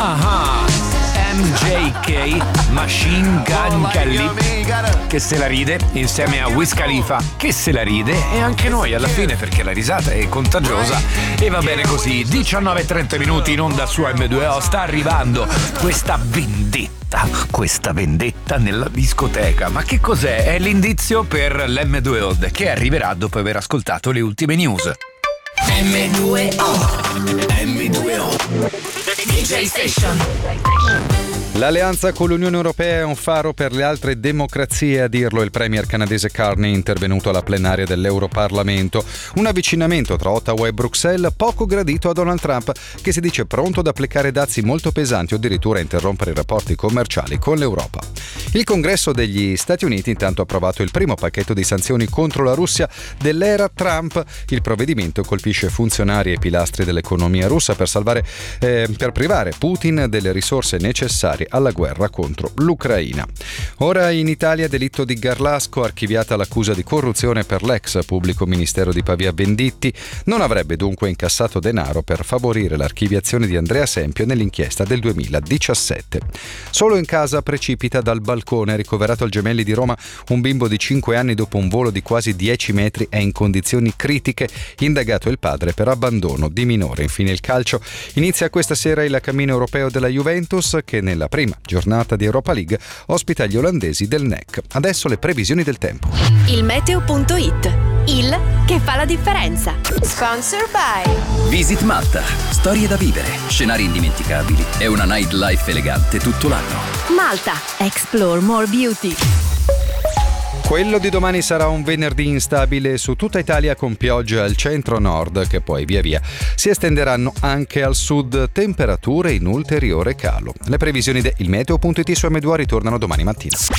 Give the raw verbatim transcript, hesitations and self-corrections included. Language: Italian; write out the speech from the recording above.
Ah, M J K, Machine Gun Kelly, che se la ride, insieme a Wiz Khalifa, che se la ride, e anche noi alla fine, perché la risata è contagiosa. E va bene così. Diciannove e trenta minuti in onda su M due O. Sta arrivando questa vendetta, questa vendetta nella discoteca. Ma che cos'è? È l'indizio per l'M due O che arriverà dopo aver ascoltato le ultime news. M due O M due O D J Station. L'alleanza con l'Unione Europea è un faro per le altre democrazie, a dirlo il premier canadese Carney, intervenuto alla plenaria dell'Europarlamento. Un avvicinamento tra Ottawa e Bruxelles poco gradito a Donald Trump, che si dice pronto ad applicare dazi molto pesanti o addirittura a interrompere i rapporti commerciali con l'Europa. Il Congresso degli Stati Uniti intanto ha approvato il primo pacchetto di sanzioni contro la Russia dell'era Trump. Il provvedimento colpisce funzionari e pilastri dell'economia russa per salvare, eh, per privare Putin delle risorse necessarie alla guerra contro l'Ucraina. Ora in Italia delitto di Garlasco, archiviata l'accusa di corruzione per l'ex pubblico ministero di Pavia Venditti. Non avrebbe dunque incassato denaro per favorire l'archiviazione di Andrea Sempio nell'inchiesta del duemiladiciassette. Solo in casa precipita dal balcone, ricoverato al Gemelli di Roma un bimbo di cinque anni dopo un volo di quasi dieci metri, è in condizioni critiche, indagato il padre per abbandono di minore. Infine il calcio, inizia questa sera il cammino europeo della Juventus, che nella prima giornata di Europa League ospita gli olandesi del N E C. Adesso le previsioni del tempo. Il meteo punto it, il che fa la differenza. Sponsor by Visit Malta. Storie da vivere, scenari indimenticabili e una nightlife elegante tutto l'anno. Malta, explore more beauty. Quello di domani sarà un venerdì instabile su tutta Italia, con piogge al centro-nord che poi via via si estenderanno anche al sud, temperature in ulteriore calo. Le previsioni del meteo punto it su M due O ritornano domani mattina.